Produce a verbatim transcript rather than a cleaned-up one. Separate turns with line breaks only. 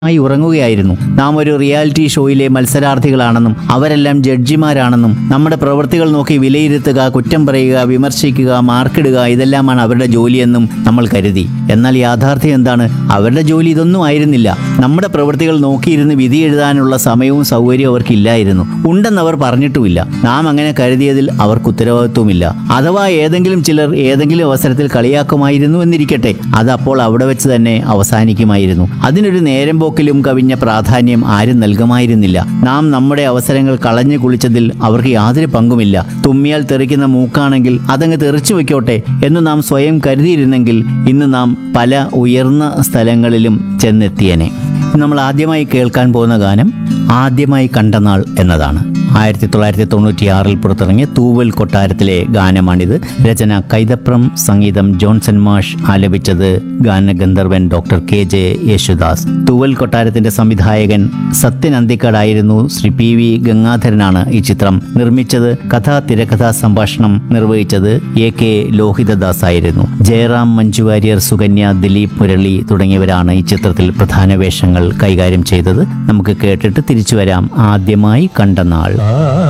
ആയി ഉറങ്ങുകയായിരുന്നു. നാം ഒരു റിയാലിറ്റി ഷോയിലെ മത്സരാർത്ഥികളാണെന്നും അവരെല്ലാം ജഡ്ജിമാരാണെന്നും നമ്മുടെ പ്രവൃത്തികൾ നോക്കി വിലയിരുത്തുക, കുറ്റം പറയുക, വിമർശിക്കുക, മാർക്കിടുക ഇതെല്ലാമാണ് അവരുടെ ജോലിയെന്നും നമ്മൾ കരുതി. എന്നാൽ യാഥാർത്ഥ്യം എന്താണ്? അവരുടെ ജോലി ഇതൊന്നും ആയിരുന്നില്ല. നമ്മുടെ പ്രവൃത്തികൾ നോക്കിയിരുന്ന് വിധി എഴുതാനുള്ള സമയവും സൗകര്യവും അവർക്കില്ലായിരുന്നു. ഉണ്ടെന്നവർ പറഞ്ഞിട്ടുമില്ല. നാം അങ്ങനെ കരുതിയതിൽ അവർക്ക് ഉത്തരവാദിത്വമില്ല. അഥവാ ഏതെങ്കിലും ചിലർ ഏതെങ്കിലും അവസരത്തിൽ കളിയാക്കുമായിരുന്നു എന്നിരിക്കട്ടെ, അത് അപ്പോൾ അവിടെ വെച്ച് തന്നെ അവസാനിക്കുമായിരുന്നു. അതിനൊരു നേരം ും കവിഞ്ഞ പ്രാധാന്യം ആരും നൽകുമായിരുന്നില്ല. നാം നമ്മുടെ അവസരങ്ങൾ കളഞ്ഞു കുളിച്ചതിൽ അവർക്ക് യാതൊരു പങ്കുമില്ല. തുമ്മിയാൽ തെറിക്കുന്ന മൂക്കാണെങ്കിൽ അതങ്ങ് തെറിച്ചു വെക്കോട്ടെ എന്ന് നാം സ്വയം കരുതിയിരുന്നെങ്കിൽ ഇന്ന് നാം പല ഉയർന്ന സ്ഥലങ്ങളിലും ചെന്നെത്തിയനെ. നമ്മൾ ആദ്യമായി കേൾക്കാൻ പോകുന്ന ഗാനം ആദ്യമായി കണ്ട നാൾ എന്നതാണ്. ആയിരത്തി തൊള്ളായിരത്തി തൊണ്ണൂറ്റി ആറിൽ പുറത്തിറങ്ങിയ തൂവൽ കൊട്ടാരത്തിലെ ഗാനമാണിത്. രചന കൈതപ്രം, സംഗീതം ജോൺസൺ മാഷ്, ആലപിച്ചത് ഗാനഗന്ധർവൻ ഡോക്ടർ കെ ജെ യേശുദാസ്. തൂവൽ കൊട്ടാരത്തിന്റെ സംവിധായകൻ സത്യൻ അന്തിക്കാടായിരുന്നു. ശ്രീ പി വി ഗംഗാധരനാണ് ഈ ചിത്രം നിർമ്മിച്ചത്. കഥാ തിരക്കഥാ സംഭാഷണം നിർവഹിച്ചത് എ കെ ലോഹിതദാസ് ആയിരുന്നു. ജയറാം, മഞ്ജു വാര്യർ, സുകന്യ, ദിലീപ്, മുരളി തുടങ്ങിയവരാണ് ഈ ചിത്രത്തിൽ പ്രധാന വേഷങ്ങൾ കൈകാര്യം ചെയ്തത്. നമുക്ക് കേട്ടിട്ട് തിരിച്ചു വരാം. ആദ്യമായി കണ്ട നാൾ.